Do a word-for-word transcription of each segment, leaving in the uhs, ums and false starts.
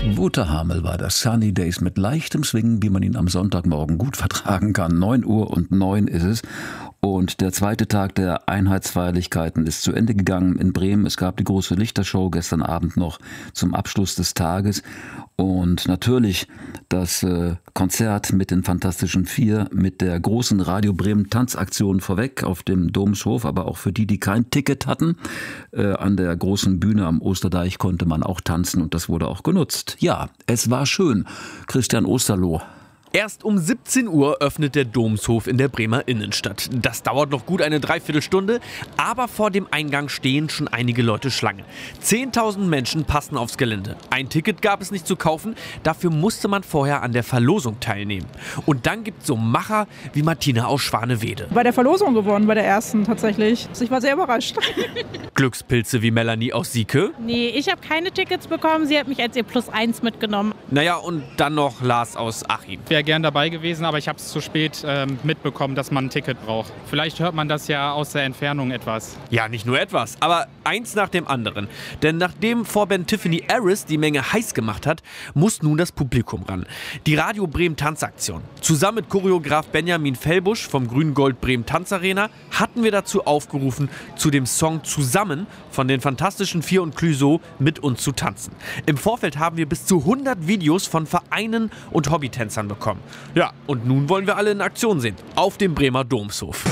Wouter Hamel war das. Sunny Days mit leichtem Swing, wie man ihn am Sonntagmorgen gut vertragen kann. neun Uhr und neun ist es. Und der zweite Tag der Einheitsfeierlichkeiten ist zu Ende gegangen in Bremen. Es gab die große Lichtershow gestern Abend noch zum Abschluss des Tages. Und natürlich das äh, Konzert mit den Fantastischen Vier, mit der großen Radio Bremen Tanzaktion vorweg auf dem Domshof, aber auch für die, die kein Ticket hatten. Äh, an der großen Bühne am Osterdeich konnte man auch tanzen und das wurde auch genutzt. Ja, es war schön. Christian Osterloh. Erst um siebzehn Uhr öffnet der Domshof in der Bremer Innenstadt. Das dauert noch gut eine Dreiviertelstunde, aber vor dem Eingang stehen schon einige Leute Schlange. zehntausend Menschen passen aufs Gelände. Ein Ticket gab es nicht zu kaufen, dafür musste man vorher an der Verlosung teilnehmen. Und dann gibt es so Macher wie Martina aus Schwanewede. Bei der Verlosung gewonnen, bei der ersten tatsächlich. Ich war sehr überrascht. Glückspilze wie Melanie aus Sieke. Nee, ich habe keine Tickets bekommen, sie hat mich als ihr Plus eins mitgenommen. Naja, und dann noch Lars aus Achim. Ich wäre gern dabei gewesen, aber ich habe es zu spät ähm, mitbekommen, dass man ein Ticket braucht. Vielleicht hört man das ja aus der Entfernung etwas. Ja, nicht nur etwas, aber eins nach dem anderen. Denn nachdem Vorband Tiffany Harris die Menge heiß gemacht hat, muss nun das Publikum ran. Die Radio Bremen Tanzaktion. Zusammen mit Choreograf Benjamin Fellbusch vom Grün-Gold Bremen Tanzarena hatten wir dazu aufgerufen, zu dem Song Zusammen von den Fantastischen Vier und Clouseau mit uns zu tanzen. Im Vorfeld haben wir bis zu hundert Videos von Vereinen und Hobbytänzern bekommen. Ja, und nun wollen wir alle in Aktion sehen. Auf dem Bremer Domshof.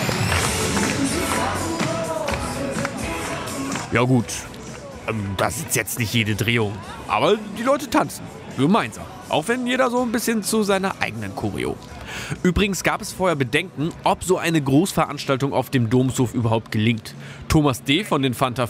Ja gut, das ist jetzt nicht jede Drehung. Aber die Leute tanzen. Gemeinsam. Auch wenn jeder so ein bisschen zu seiner eigenen Choreo. Übrigens gab es vorher Bedenken, ob so eine Großveranstaltung auf dem Domshof überhaupt gelingt. Thomas D. von den Fanta